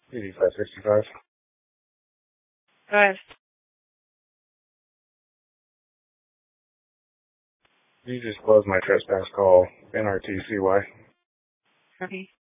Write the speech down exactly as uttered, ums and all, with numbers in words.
eighty-five sixty-five. Go ahead. You just closed my trespass call. N R T C Y. Okay.